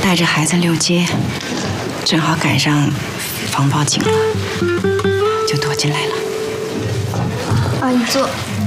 带着孩子溜街，正好赶上房报警了，就躲进来了。 阿姨坐。